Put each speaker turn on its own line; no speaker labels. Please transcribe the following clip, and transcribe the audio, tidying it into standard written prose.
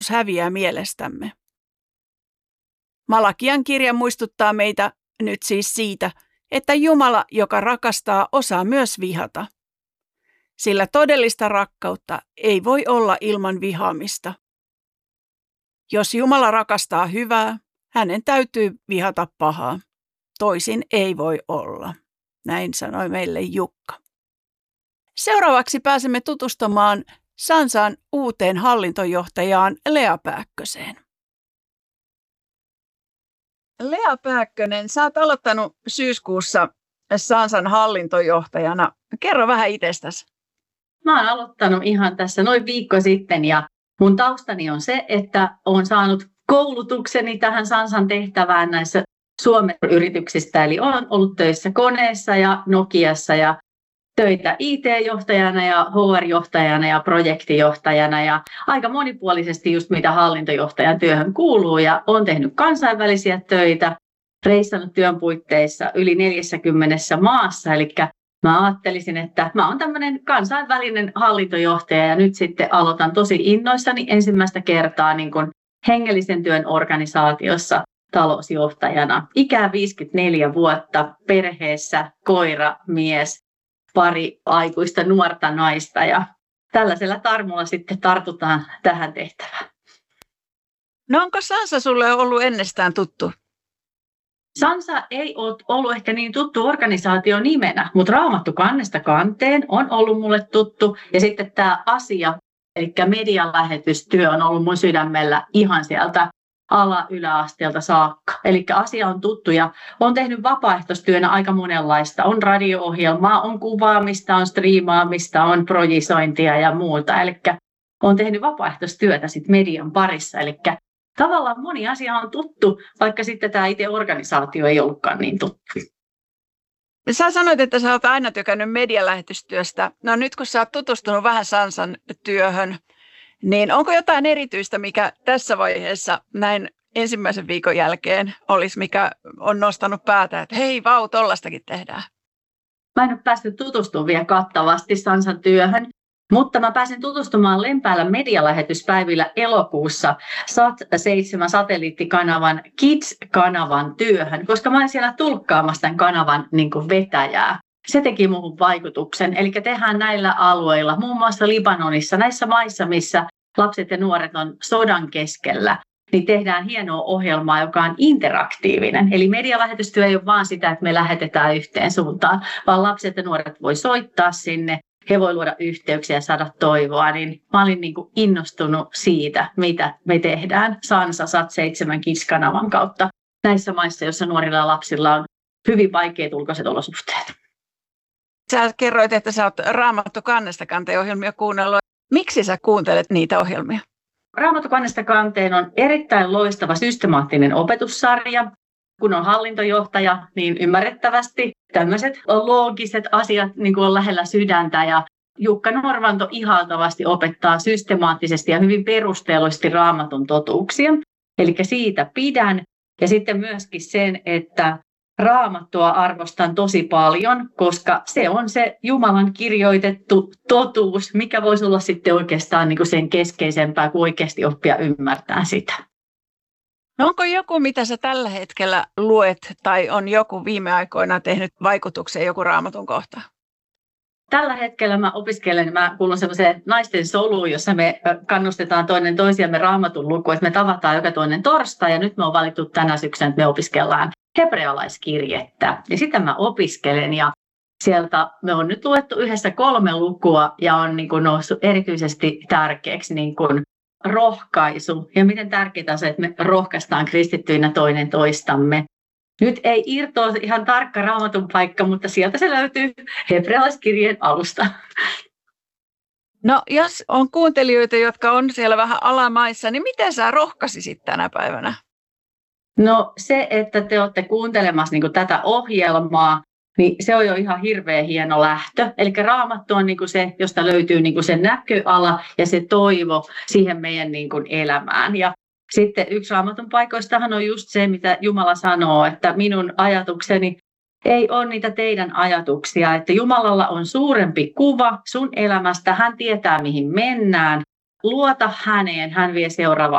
häviää mielestämme. Malakian kirja muistuttaa meitä nyt siis siitä, että Jumala, joka rakastaa, osaa myös vihata. Sillä todellista rakkautta ei voi olla ilman vihaamista. Jos Jumala rakastaa hyvää, hänen täytyy vihata pahaa. Toisin ei voi olla. Näin sanoi meille Jukka. Seuraavaksi pääsemme tutustumaan Sansan uuteen hallintojohtajaan Lea Pääkköseen. Lea Pääkkönen, sä oot aloittanut syyskuussa Sansan hallintojohtajana. Kerro vähän itsestäsi.
Mä oon aloittanut ihan tässä noin viikko sitten ja mun taustani on se, että olen saanut koulutukseni tähän Sansan tehtävään näissä Suomen yrityksistä. Eli olen ollut töissä Koneessa ja Nokiassa ja töitä IT-johtajana ja HR-johtajana ja projektijohtajana ja aika monipuolisesti just mitä hallintojohtajan työhön kuuluu. Ja olen tehnyt kansainvälisiä töitä, reissannut työn puitteissa yli 40 maassa. Eli mä ajattelisin, että mä oon tämmöinen kansainvälinen hallintojohtaja ja nyt sitten aloitan tosi innoissani ensimmäistä kertaa niin kuin hengellisen työn organisaatiossa talousjohtajana. Ikää 54 vuotta, perheessä, koira, mies, pari aikuista nuorta naista ja tällaisella tarmolla sitten tartutaan tähän tehtävään.
No onko Sansa sulle ollut ennestään tuttu?
Sansa ei ole ollut ehkä niin tuttu organisaatio nimenä, mutta Raamattu kannesta kanteen on ollut mulle tuttu. Ja sitten tämä asia, eli medialähetystyö on ollut mun sydämellä ihan sieltä yläasteelta saakka. Eli asia on tuttu ja olen tehnyt vapaaehtoistyönä aika monenlaista. On radio-ohjelmaa, on kuvaamista, on striimaamista, on projisointia ja muuta. Eli olen tehnyt vapaaehtoistyötä sit median parissa. Eli tavallaan moni asia on tuttu, vaikka sitten tämä itse organisaatio ei ollutkaan niin tuttu.
Sä sanoit, että sä oot aina tykännyt medialähetystyöstä. No nyt kun sä oot tutustunut vähän Sansan työhön, niin onko jotain erityistä, mikä tässä vaiheessa näin ensimmäisen viikon jälkeen olisi, mikä on nostanut päätä, että hei vau, tollastakin tehdään?
Mä en ole päässyt tutustumaan vielä kattavasti Sansan työhön, mutta mä pääsin tutustumaan Lempäälän medialähetyspäivillä elokuussa Sat7 satelliittikanavan Kids-kanavan työhön, koska mä olin siellä tulkkaamassa tämän kanavan vetäjää. Se teki muuhun vaikutuksen, eli tehdään näillä alueilla, muun muassa Libanonissa, näissä maissa, missä lapset ja nuoret on sodan keskellä, niin tehdään hienoa ohjelmaa, joka on interaktiivinen. Eli medialähetystyö ei ole vaan sitä, että me lähetetään yhteen suuntaan, vaan lapset ja nuoret voi soittaa sinne, he voi luoda yhteyksiä ja saada toivoa. Niin mä olin innostunut siitä, mitä me tehdään Sansa Sat7 Kids-kanavan kautta näissä maissa, joissa nuorilla ja lapsilla on hyvin vaikeat ulkoiset olosuhteet.
Sä kerroit, että sä oot Raamattu kannesta kanteen ohjelmia kuunnellut. Miksi sä kuuntelet niitä ohjelmia?
Raamattu kannesta kanteen on erittäin loistava systemaattinen opetussarja. Kun on hallintojohtaja, niin ymmärrettävästi tämmöiset loogiset asiat on lähellä sydäntä. Ja Jukka Norvanto ihaltavasti opettaa systemaattisesti ja hyvin perusteellisesti Raamatun totuuksia. Eli siitä pidän. Ja sitten myöskin sen, että Raamattua arvostan tosi paljon, koska se on se Jumalan kirjoitettu totuus, mikä voisi olla sitten oikeastaan sen keskeisempää kuin oikeasti oppia ymmärtää sitä.
No onko joku, mitä sä tällä hetkellä luet, tai on joku viime aikoina tehnyt vaikutuksen joku Raamatun kohta?
Tällä hetkellä mä kuulun semmoiseen naisten soluun, jossa me kannustetaan toinen toisiamme Raamatun lukuun, että me tavataan joka toinen torstai, ja nyt me on valittu tänä syksynä, että me opiskellaan hebrealaiskirjettä. Ja sitä mä opiskelen, ja sieltä me on nyt luettu yhdessä 3 lukua, ja on noussut erityisesti tärkeäksi rohkaisu, ja miten tärkeää se, että me rohkaistaan kristittyinä toinen toistamme. Nyt ei irtoa ihan tarkka Raamatun paikka, mutta sieltä se löytyy hebrealaiskirjeen alusta.
No jos on kuuntelijoita, jotka on siellä vähän alamaissa, niin miten sä rohkaisisit tänä päivänä?
No se, että te olette kuuntelemassa tätä ohjelmaa, niin se on jo ihan hirveän hieno lähtö. Eli Raamattu on se, josta löytyy se näköala ja se toivo siihen meidän elämään. Ja sitten yksi Raamatun paikoistahan on just se, mitä Jumala sanoo, että minun ajatukseni ei ole niitä teidän ajatuksia. Että Jumalalla on suurempi kuva sun elämästä, hän tietää mihin mennään. luota häneen, hän vie seuraava